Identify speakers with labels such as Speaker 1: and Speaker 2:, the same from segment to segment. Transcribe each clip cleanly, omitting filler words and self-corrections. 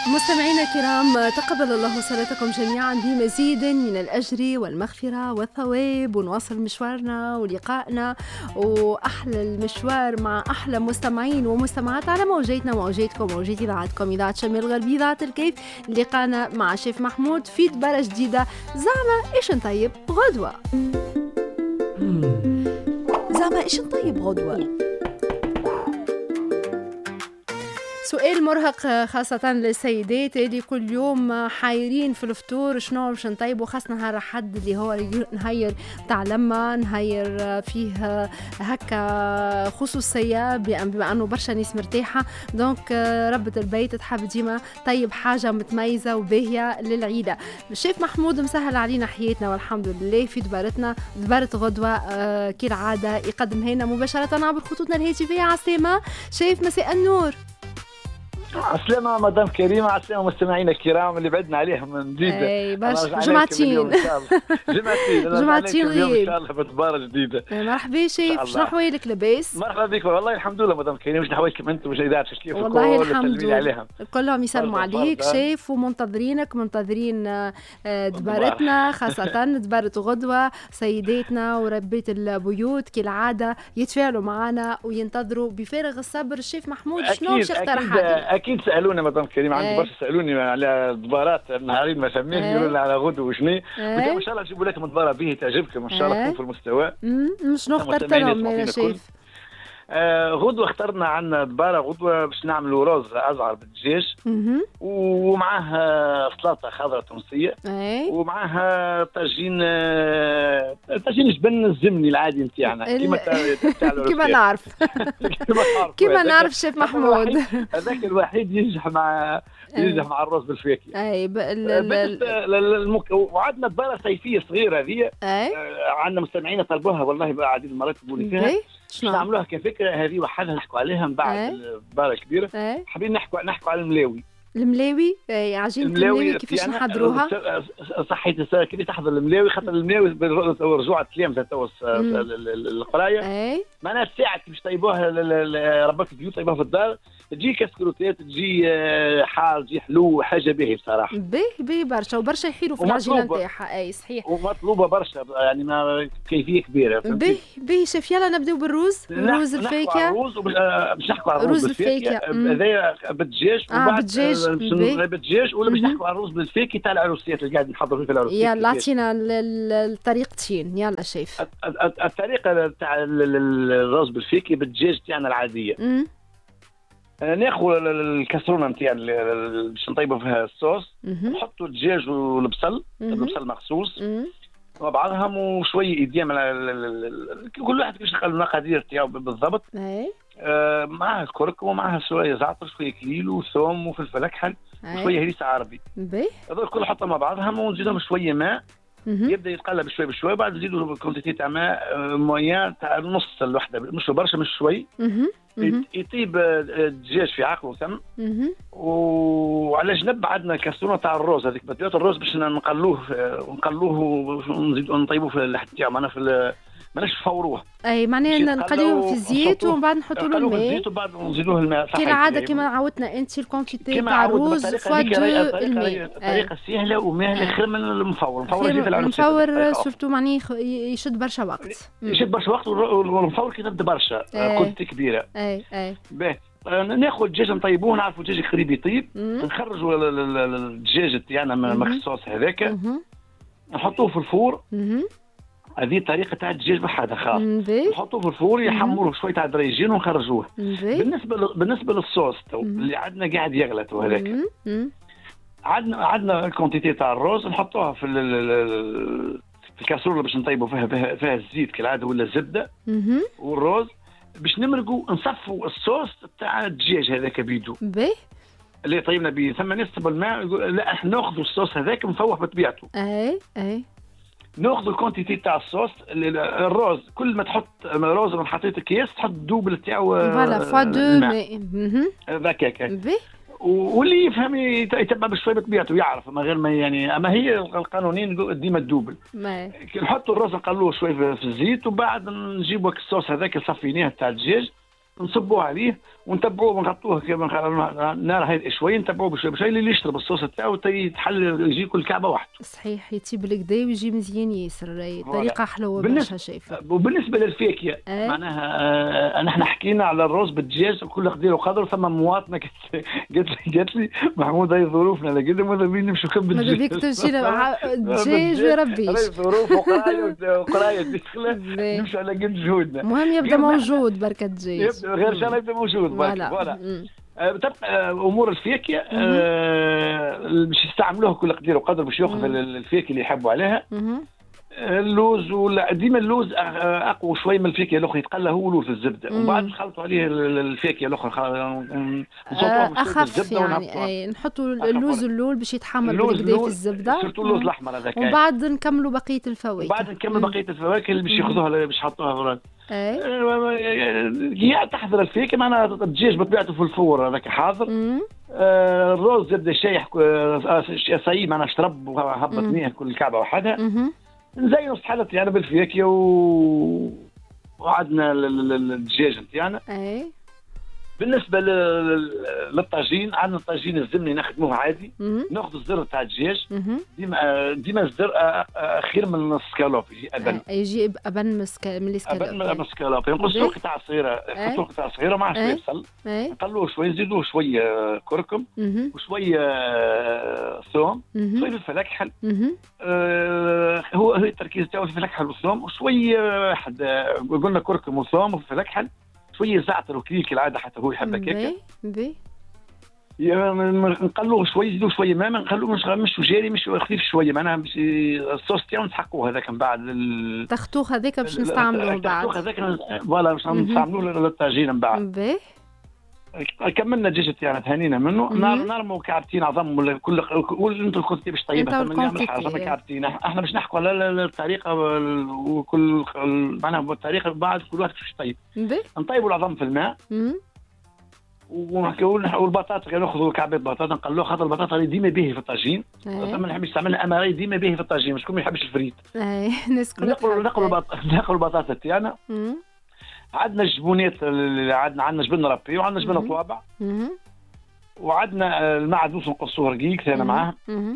Speaker 1: مستمعينا الكرام، تقبل الله صلاتكم جميعا بمزيد من الأجر والمغفرة والثواب، ونواصل مشوارنا ولقائنا وأحلى المشوار مع أحلى مستمعين ومستمعات على موجاتنا، موجاتكم، موجات إذاعتكم، إذاعة شمال غربي، إذاعة الكيف. لقانا مع شيف محمود في دبارة جديدة. زعما إيش نطيب غدوة؟ زعما إيش نطيب غدوة؟ سؤال مرهق خاصة للسيدات اللي كل يوم حايرين في الفطور شنو باش نطيبوا، خاصة نهار الحد اللي هو نهير تاع لما نهير فيه هكا خصوصية، بما انه برشا ناس مرتاحة. دونك ربة البيت تحب ديما طيب حاجة متميزة وباهية للعيلة. الشيف محمود مسهل علينا حياتنا والحمد لله في دبارتنا، دبارة غدوة كالعادة يقدمها لنا مباشرة عبر خطوطنا الهاتفية. عسلامة شيف، مساء النور.
Speaker 2: عسلامة مدام كريمة، عسلامة مستمعينا الكرام اللي بعدنا عليهم من جديد.
Speaker 1: اي برشا جمعتين جمعتين
Speaker 2: غياب ان شاء الله بتبارة جديدة.
Speaker 1: مرحبا شيف، شنو احوالك؟ لاباس؟
Speaker 2: مرحبا بك والله الحمد لله مدام كريمة. شنو احوالكم انتم وجيدات كيف؟
Speaker 1: والله الحمد لله كلهم يسلموا عليك شيف، ومنتظرينك منتظرين دبارتنا، خاصة دبارة غدوة. سيداتنا وربات البيوت كالعادة يتفاعلوا معنا وينتظروا بفارغ الصبر. الشيف محمود شنو باش يقترح؟
Speaker 2: اكيد سالونا مدام كريم، عندي برشا سالوني على دبارات نهارين ما سمين، يقولوا لنا على غدو وشني. ان شاء الله نجيبوا لكم دباره به تعجبكم ان شاء الله، تكون في المستوى.
Speaker 1: شنو اخترت لهم يا شيف؟
Speaker 2: غدوه اخترنا عندنا دباره غدوه باش نعملوا رز ازعر بالدجاج، ومعاه سلطه خضراء تونسيه، ومعاه طاجين جبن الزمني العادي نتاعنا
Speaker 1: كيما نعرف كيما نعرف شيف محمود.
Speaker 2: هذاك الوحيد ينجح مع الرز بالفواكه. وعندنا دباره صيفيه صغيره هذه، عندنا مستمعين طلبوها والله بقى عديد المرات يقولوا فيها شنو نعملوها كفكره. هذه وحدها نحكوا عليها من بعد الدباره الكبيره. حابين نحكوا على الملاوي.
Speaker 1: الملاوي عجينة الملاوي كيفاش نحضروها؟
Speaker 2: صحيت كيف تحضر الملاوي، خاطر الملاوي رجوع التلامذة توا القرايه معناها ساعه باش طيبوها ربات البيوت طيبوها في الدار، تجي كسكروتات، تجي حار، تجي حلو، حاجه باهيه بصراحه.
Speaker 1: باهي برشا وبرشا يحيروا في العجينه نتاعها. اي صحيح،
Speaker 2: ومطلوبه برشا يعني ما كيفيه كبيره.
Speaker 1: باهي شيف، يلا نبداو بالروز. الروز الفاكهه،
Speaker 2: باش نحكوا على الروز بالفاكهه هذايا بالدجاج، وبعد بالدجاج ولا باش نحكوا على الرز بالفاكهه تاع العروسيات اللي قاعد نحضروا فيه في العروسيات.
Speaker 1: يلا اعطينا الطريقتين يلا شيف.
Speaker 2: الطريقه تاع الرز بالفاكهه بالدجاج تاعنا العاديه. ناخذ الكسرونه نتاع باش نطيبوا فيها الصوص، نحطوا الدجاج والبصل، البصل مخصوص مع بعضهم، وشويه ايديام كل واحد كيفاش يخلي المقادير تاعو بالضبط. معها الكركم ومعها شويه زعتر، شويه كليل وثوم وفلفل اكحل وشويه هريسه عربي. هذول كل حطهم مع بعضهم ونزيدهم شويه ماء، يبدا يتقلب شوي بشوي. بعد نزيدوا كونتيتي تاع ماء مويان تاع نص الوحده، مش برشا مش شوي. يطيب الدجاج في عقله ثم. وعلى جنب عندنا كسرونه تاع الروز، هذيك بطيات الروز باش نقلوه ونزيدوا نطيبوه في اللحم تاعو، معناها في ماناش نفوروه.
Speaker 1: اي معناها نقليوه في الزيت ومن بعد نحطوا له الماء.
Speaker 2: الزيت وبعد نزيدوه الماء
Speaker 1: كالعاده كما عودتنا انت الكونتيتي تاع الروز فوا دو الماء.
Speaker 2: طريقه سهله وماهله خير من المفور.
Speaker 1: المفور سورتو معني يشد برشا وقت.
Speaker 2: يشد برشا وقت، والمفور كي تبدا برشا كونتيتي كبيره.
Speaker 1: اي
Speaker 2: باهي ناخذ الدجاج نطيبوه، نعرفوا الدجاج قريب يطيب، نخرجوا الدجاج تاعنا من الصوص هذاك، نحطوه في الفور. هذه طريقه تاع الدجاج بحالها خاص. نحطوه في الفور يحمروه شويه تاع دريجين ونخرجوه. بالنسبه للصوص اللي عندنا قاعد يغلى هذاك، عندنا الكونتيتي تاع الروز نحطوها في الكاسرونه باش نطيبوا فيها الزيت كالعاده ولا الزبده والروز، باش نمرقوا نصفوا الصوص تاع الدجاج هذاك بيدو اللي طيبنا به. ثم نصب الماء، لا احنا ناخذوا الصوص هذاك مفوح بطبيعته.
Speaker 1: اي
Speaker 2: ناخذ الكونتيتي تاع الصوص. الروز كل ما تحط روز من حطيت اكياس تحط الدوبل تاعو
Speaker 1: فوالا فوا دو ماء
Speaker 2: هذاك. واللي يفهم يتبع بشوي بطبيعته يعرف من غير ما يعني، اما هي القانونين ديما الدوبل. نحطوا الروز نقلوه شوي في الزيت، وبعد نجيبوا الصوص هذاك اللي صفيناه تاع الدجاج نصبوه عليه ونتبعوه ونغطوه كما النار هادئه شويه، نتبعوه بشوي بشوي اللي يشرب الصوص تاعو يتحل يجي كل كعبه وحده.
Speaker 1: صحيح، يطيب الكدا ويجي مزيان ياسر، طريقه حلوه برشا شايفه.
Speaker 2: وبالنسبه للفاكهه معناها نحن حكينا على الرز بالدجاج وكل قدير وقدر، ثم مواطنه قالت لي محمود هاي ظروفنا لا قد ماذا بينا نمشوا كم
Speaker 1: ماذا بيك تمشينا دجاج ويربيش
Speaker 2: ظروف وقرايه دخله نمشوا على قد جهودنا.
Speaker 1: المهم يبدا موجود بركه دجاج،
Speaker 2: غير ان شاء الله يبدا موجود فوالا. تبقى امور الفاكهه باش يستعملوها كل قدير وقدر باش ياخذ الفاكهه اللي يحبوا عليها. اللوز ولا ديما اللوز اقوى شوي من الفاكهه الاخرى، يتقلى هو اللوز الزبده ومن بعد نخلطوا عليه الفاكهه الاخرى
Speaker 1: اخف يعني نحطوا اللوز اللول باش يتحمل بالكدا في الزبده،
Speaker 2: سيرتو اللوز الاحمر هذاك،
Speaker 1: ومن بعد نكملوا بقيه الفواكه.
Speaker 2: بعد نكمل بقيه الفواكه اللي باش ياخذوها باش يحطوها هي تحضر الفاكهه معناها الدجاج بطبيعته في الفور هذاك حاضر. الرز يبدا شايح صايي معناها شرب وهبط كل كعبه وحدها. نزينوا صحالة يعني بالفواكه وعندنا الدجاج نتاعنا. بالنسبة للطاجين عندنا الطاجين الزمني نخدموه عادي، ناخذ الزر تاع الدجاج ديما الزر خير من السكالوب، يجي ابن
Speaker 1: ابن من السكالوب،
Speaker 2: ابن من السكالوب. نقصوا قطع صغيرة، نقصوا قطع صغيرة مع شوية بصل، نقلوه شوية، نزيدوه شوية كركم وشوية ثوم، شوية فلفل اكحل. هو التركيز تاعو في الفلفل اكحل والثوم وشوية قلنا كركم وثوم وفلفل اكحل، شويه زعتر وكليل كالعاده حتى هو يحب هكاك. نقلوه شويه، نزيدوه شويه ماء، نخلوه مش جاري مش خفيف شويه معناها باش الصوص تاعو نسحقوه هذاك من بعد
Speaker 1: تختوخ هذاك باش نستعملوه من بعد.
Speaker 2: التختوخ هذاك فوالا باش نستعملوه للطاجين من بعد. كملنا الدجاج تاعنا تهانينا منه، نرموا كعبتين عظم ولا كل انتم كنتي باش طيبها نعمل كعبتين. احنا باش نحكوا على الطريقه وكل معناها بالطريقه بعد كل واحد باش يطيب. نطيبوا العظم في الماء والبطاطا ناخذوا كعبات بطاطا نقلوها، خاطر البطاطا ديما باهي في الطاجين، ما نحبش نستعملها اماري ديما باهي في الطاجين، شكون ما يحبش الفريت.
Speaker 1: الناس كلها
Speaker 2: ناكلوا البطاطا تاعنا. عندنا الجبونات اللي عندنا جبن ربي وعندنا جبن طوابع، وعندنا المعدوس نقصوه رقيق ثاني معاه،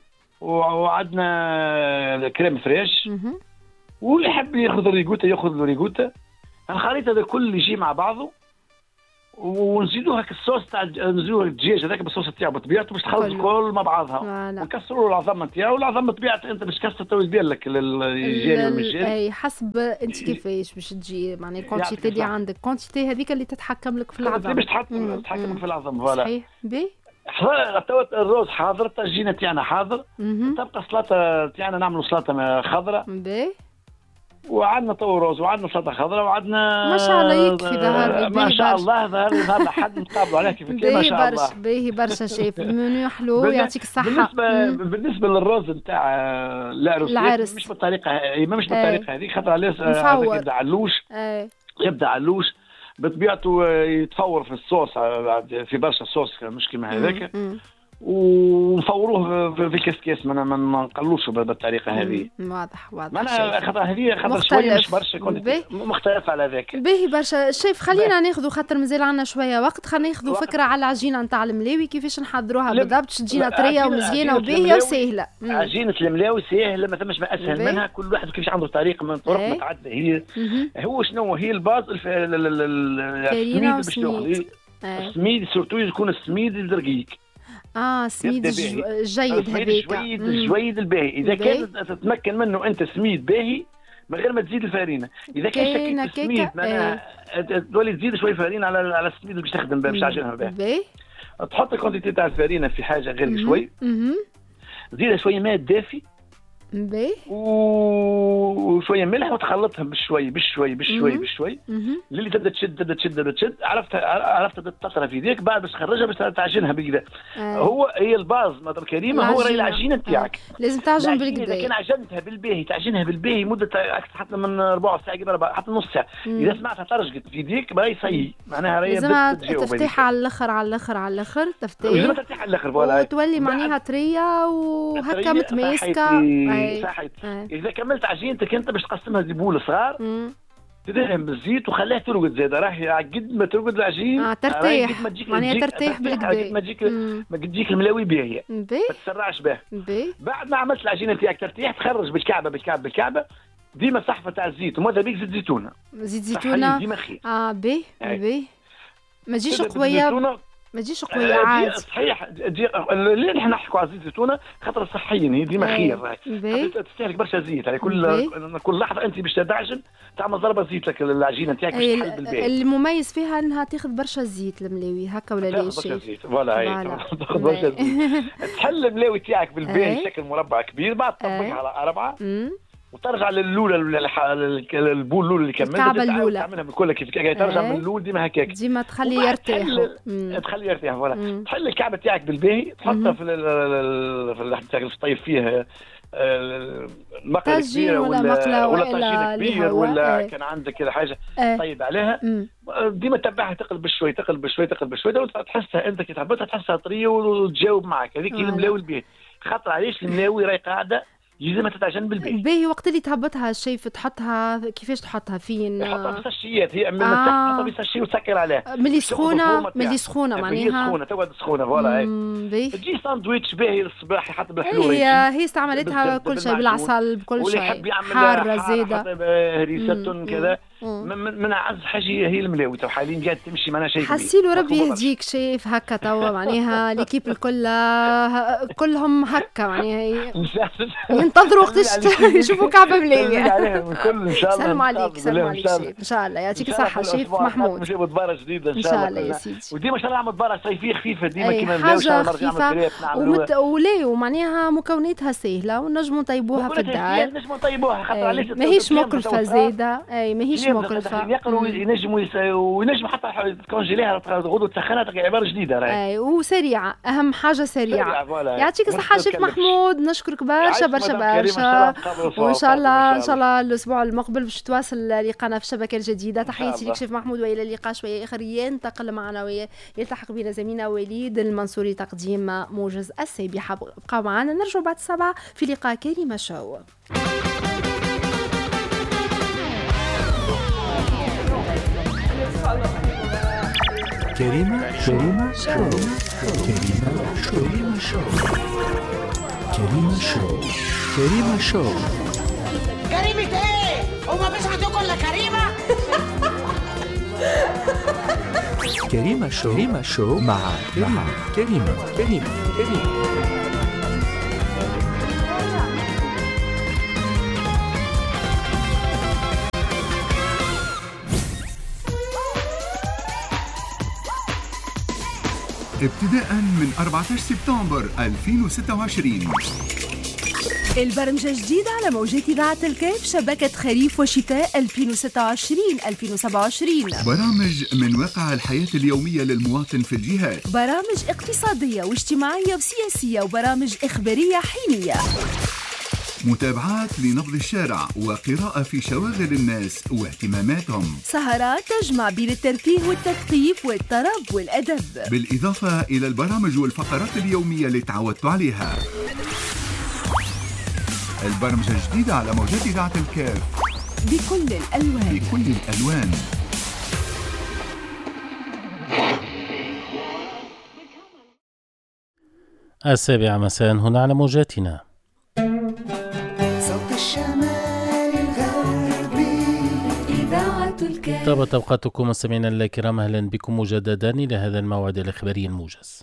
Speaker 2: وعندنا كريم فريش، واللي يحب ياخذ الريغوتا ياخذ الريغوتا. الخليط هذا كل يجي مع بعضه ونزيدوها الصوص تاع نزيدوها الدجاج هذاك بالصوص تاعو بطبيعته باش تخلط الكل مع بعضها، ونكسروا العظم تاعو. العظم بطبيعته انت باش تكسر تو يدير لك الجاري والمجاري،
Speaker 1: اي حسب انت كيفاش باش تجي معناها الكونتيتي اللي عندك، الكونتيتي هذيك اللي تتحكم لك في العظم،
Speaker 2: باش تتحكم في العظم. فوالا
Speaker 1: صحيح. بي
Speaker 2: الروز حاضر، الطاجينه تاعنا حاضر، تبقى السلطه تاعنا نعملوا سلطه خضراء. وعندنا تو روز وعندنا سلطه خضراء وعندنا
Speaker 1: ما شاء الله يكفي ظهر
Speaker 2: ما شاء الله ظهر لحد نتقابلوا عليه كيف ما شاء الله.
Speaker 1: باهي برشا شيف، المنيو حلو يعطيك الصحه.
Speaker 2: بالنسبه للروز نتاع العرس مش بالطريقه هذه، خاطر علاش يبدا علوش، يبدا علوش بطبيعته يتفور في الصوص في برشا صوص مش كيما هذاك، ونفوروه في الكاس ما نقلوش بالطريقه هذه.
Speaker 1: واضح
Speaker 2: معناها خاطر هذه خاطر شويه مش برشا مختلف على ذاك.
Speaker 1: باهي برشا الشيف. خلينا ناخذوا خاطر مازال عندنا شويه وقت، خلينا ناخذوا فكره على العجينه نتاع الملاوي كيفاش نحضروها بالضبط باش تجينا طريه ومزيانه وباهيه وسهله.
Speaker 2: عجينه الملاوي سهله، ما ثماش ما اسهل منها، كل واحد كيفاش عنده طريقه من طرق متعدده. هي هو شنو هي الباز السميد باش تاخذي السميد، سورتو يكون السميد الرقيق.
Speaker 1: سميد جيد هذيك،
Speaker 2: جويد الباهي. اذا كان تتمكن منه انت سميد باهي من غير ما تزيد الفارينه، اذا كان شكيت السميد معناها تولي تزيد شويه فارينه على السميد اللي باش تخدم باش تعجنها باهي. تحط الكونتيتي تاع الفارينه في حاجه غير شوي، زيد شويه ماء دافي وشويه ملح وتخلطها بشوي اللي تبدا تشد عرفت تطرى في يديك، بعد باش تخرجها باش تعجنها بكذا. هي الباز مدام كريمه، هو راهي العجينه نتاعك
Speaker 1: لازم تعجن بالكدا.
Speaker 2: اذا كان عجنتها بالباهي تعجنها بالباهي مده اكثر حتى من ربع ساعه حتى نص ساعه، اذا سمعتها ترجقت في يديك راهي صي معناها راهي
Speaker 1: لازم تفتح على الاخر تفتح
Speaker 2: لازم تفتح على الاخر فوالا،
Speaker 1: وتولي معناها طريه وهكا متماسكه.
Speaker 2: صحيت. اذا كملت عجينتك انت باش تقسمها لبول صغار، تدهن بالزيت وخليها ترقد زيادة، راهي قد ما ترقد العجين
Speaker 1: ترتاح، معناها ترتاح بالكدا،
Speaker 2: ما تجيك الملاوي باهية، ما تسرعش به. بعد ما عملت العجينة نتاعك ترتاح تخرج بالكعبة ديما صحفة تاع الزيت، وماذا بيك زيت زيتونة ديما خير.
Speaker 1: باهي ما تجيش قوية، ما تجيش قوية عاد.
Speaker 2: صحيح اللي نحن نحكوا على زيت زيتونه خاطر صحيا هي ديما خير، تستهلك برشا زيت يعني كل لحظه انت باش تدعجن تعمل ضربه زيت لك العجينه نتاعك باش تحل بالباهي.
Speaker 1: المميز فيها انها تاخذ برشا زيت الملاوي هكا ولا لا شيء؟
Speaker 2: برشا زيت فوالا تاخذ برشا زيت تحل الملاوي تاعك بالباهي شكل مربع كبير، بعد تطبقها على 4 وترجع للأولى البول الأولى اللي كملت
Speaker 1: الكعبة الأولى
Speaker 2: تعملها بالكل كيف ترجع من الأول ديما هكاك
Speaker 1: ديما تخلي يرتاح
Speaker 2: فوالا تحل الكعبة تاعك بالباهي تحطها في اللحم تاعك تطيب فيه مقلة كبيرة ولا طاجين كبير ولا كان عندك كذا حاجة طيب عليها ديما تتبعها تقلب بشوي تحسها انت كي تحبطها تحسها طرية وتجاوب معك. هذيك هي الملاوي الباهي، خاطر علاش الملاوي راهي قاعدة يجي ما تتعجن
Speaker 1: بالباهي. وقت اللي تهبطها الشيف تحطها كيفاش تحطها فين؟
Speaker 2: تحطها في ساشيات، هي من تحطها في ساشي وتسكر عليها
Speaker 1: ملي سخونه معناها
Speaker 2: سخونه تقعد سخونه فوالا. تجي ساندويتش باهي للصباح يحط بالحلوه،
Speaker 1: هي استعملتها كل شيء بالعسل بكل شيء حاره زاده
Speaker 2: هريسه كذا من اعز حاجه هي الملاوي. تو حاليا قاعد تمشي معنا شيء
Speaker 1: حسيلو ربي يهديك شيف هكا توا معناها ليكيب الكل كلهم هكا معناها ينتظروا وقتاش يشوفوا كعبه ملاوي. سلام عليك شيف ان شاء الله يعطيك الصحه شيف محمود.
Speaker 2: مش مدبره جديده ان شاء الله
Speaker 1: يا سيدي،
Speaker 2: وديما ان شاء الله مدبره صيفيه خفيفه ديما كيما
Speaker 1: حاجه خفيفه ومعناها مكوناتها سهله ونجموا نطيبوها في الدار،
Speaker 2: نجموا نطيبوها خاطر علاش
Speaker 1: ماهيش مكلفه زاده، ماهيش مكلفه
Speaker 2: يقروا ينجموا حتى تكونجيليها غدوه تسخنها عباره جديده راهي
Speaker 1: وسريعه، اهم حاجه سريعه. يعطيك الصحه شيف محمود، نشكرك برشا وان شاء الله الاسبوع المقبل باش تواصل لقانا في الشبكه الجديده. تحياتي لك شيف محمود، والى اللقاء شويه اخر ينتقل معنا ويلتحق بنا زميلنا وليد المنصوري تقديم موجز السابحه. بقاو معنا، نرجع بعد 7 في لقاء كريمه شو.
Speaker 3: كريمة شو
Speaker 4: كريمة ايه؟ وما فيش عندكم الا كريمة؟
Speaker 3: كريمة شو مع كريمة.
Speaker 5: ابتداء من 14 سبتمبر 2026
Speaker 6: البرمجة جديدة على موجات إذاعة الكيف، شبكة خريف وشتاء 2026-2027.
Speaker 5: برامج من واقع الحياة اليومية للمواطن في الجهات،
Speaker 6: برامج اقتصادية واجتماعية وسياسية، وبرامج إخبارية حينية،
Speaker 5: متابعات لنبض الشارع وقراءة في شواغل الناس واهتماماتهم،
Speaker 6: سهرات تجمع بين الترفيه والتثقيف والطرب والأدب،
Speaker 5: بالإضافة إلى البرامج والفقرات اليومية اللي تعودت عليها. البرمجة الجديدة على موجات إذاعة الكاف
Speaker 6: بكل الألوان.
Speaker 7: السابعة مساء هنا على موجاتنا.
Speaker 8: صوت الشمال الغربي إذاعة الكاف.
Speaker 7: طابت أوقاتكم مستمعينا الكرام، أهلا بكم مجددا إلى هذا الموعد الإخباري الموجز.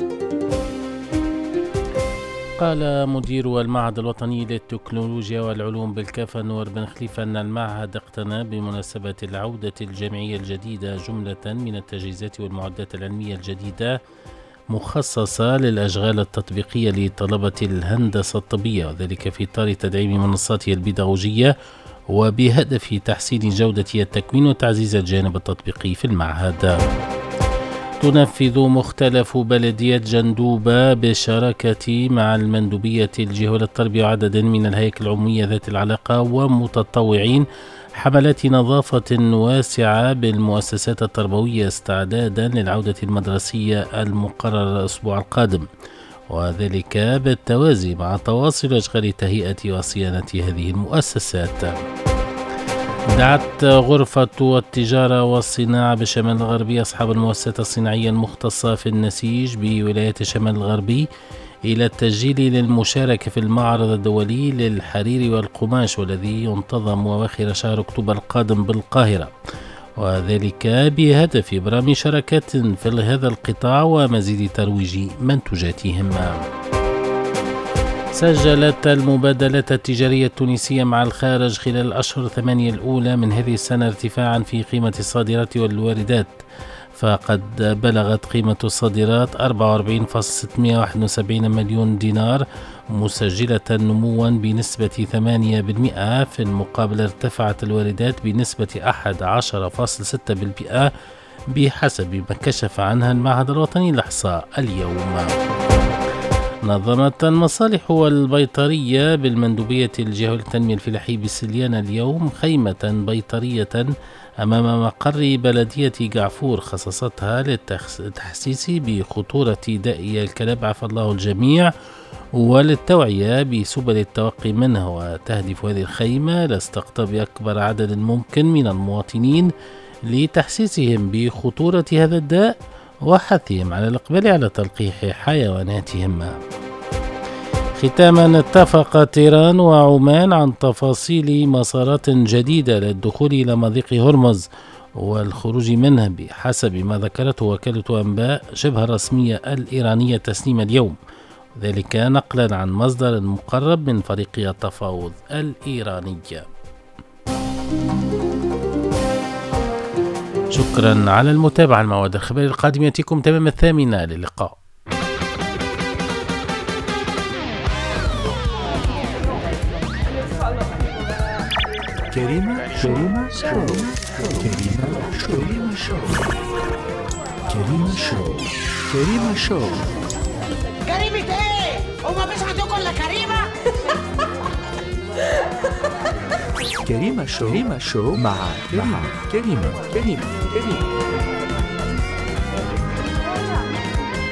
Speaker 7: قال مدير المعهد الوطني للتكنولوجيا والعلوم بالكاف نور بن خليفة أن المعهد اقتنى بمناسبة العودة الجامعية الجديدة جملة من التجهيزات والمعدات العلمية الجديدة مخصصة للأشغال التطبيقية لطلبة الهندسة الطبية، وذلك في إطار تدعيم منصاته البيداغوجية وبهدف تحسين جودة التكوين وتعزيز الجانب التطبيقي في المعهد. تنفذ مختلف بلدية جندوبة بالشراكة مع المندوبية الجهوية للتربية وعدد من الهياكل العمومية ذات العلاقة ومتطوعين حملات نظافة واسعة بالمؤسسات التربوية استعدادا للعودة المدرسية المقررة الأسبوع القادم، وذلك بالتوازي مع تواصل أشغال تهيئة وصيانة هذه المؤسسات. دعت غرفة التجارة والصناعة بالشمال الغربي أصحاب المؤسسات الصناعية المختصة في النسيج بولاية الشمال الغربي إلى التسجيل للمشاركة في المعرض الدولي للحرير والقماش والذي ينتظم أواخر شهر أكتوبر القادم بالقاهرة، وذلك بهدف إبرام شركات في هذا القطاع ومزيد ترويج منتوجاتهم. سجلت المبادلات التجارية التونسية مع الخارج خلال الأشهر 8 الأولى من هذه السنة ارتفاعا في قيمة الصادرات والواردات، فقد بلغت قيمة الصادرات 44.671 مليون دينار مسجلة نموا بنسبة 8%، في المقابل ارتفعت الواردات بنسبة 11.6% بحسب ما كشف عنها المعهد الوطني للإحصاء اليوم. نظمت المصالح والبيطرية بالمندوبية الجهوية للتنمية الفلاحية بسليانة اليوم خيمة بيطرية أمام مقر بلدية جعفور خصصتها للتحسيس بخطورة داء الكلاب عفى الله الجميع وللتوعية بسبل التوقي منه، وتهدف هذه الخيمة لاستقطاب أكبر عدد ممكن من المواطنين لتحسيسهم بخطورة هذا الداء وحثهم على الإقبال على تلقيح حيواناتهم. ختاما، اتفق طيران وعمان عن تفاصيل مسارات جديدة للدخول إلى مضيق هرمز والخروج منه بحسب ما ذكرته وكالة أنباء شبه رسمية الإيرانية تسنيم اليوم، ذلك نقلا عن مصدر مقرب من فريق التفاوض الإيراني. شكرا على المتابعة. المواد الخبرية القادمة يأتيكم تمام 8 للقاء.
Speaker 3: كريمة شو.
Speaker 4: كريمة ايه؟ هما مش عندكم الا كريمة؟
Speaker 3: كريمة شو مع كريمة.